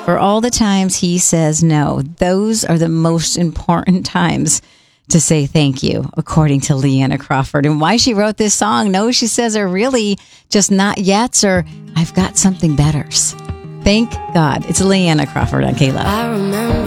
For all the times he says no, those are the most important times to say thank you, according to Leanna Crawford. And why she wrote this song, no, she says, are really just not yets or I've got something betters. Thank God. It's Leanna Crawford on K-Love. I remember